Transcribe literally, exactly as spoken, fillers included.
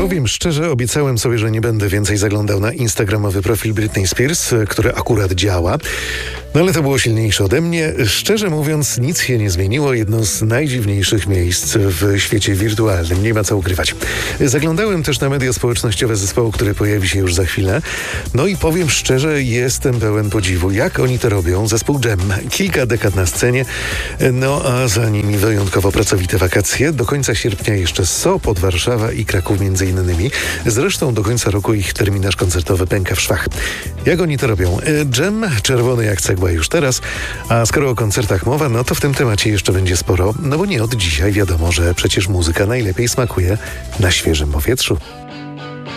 Powiem szczerze, obiecałem sobie, że nie będę więcej zaglądał na instagramowy profil Britney Spears, który akurat działa. No ale to było silniejsze ode mnie. Szczerze mówiąc, nic się nie zmieniło. Jedno z najdziwniejszych miejsc w świecie wirtualnym. Nie ma co ukrywać. Zaglądałem też na media społecznościowe zespołu, który pojawi się już za chwilę. No i powiem szczerze, jestem pełen podziwu. Jak oni to robią? Zespół Dżem. Kilka dekad na scenie. No a za nimi wyjątkowo pracowite wakacje. Do końca sierpnia jeszcze Sopot, Warszawa i Kraków między innymi. Zresztą do końca roku ich terminarz koncertowy pęka w szwach. Jak oni to robią? Dżem, czerwony jak cegła już teraz, a skoro o koncertach mowa, no to w tym temacie jeszcze będzie sporo, no bo nie od dzisiaj wiadomo, że przecież muzyka najlepiej smakuje na świeżym powietrzu.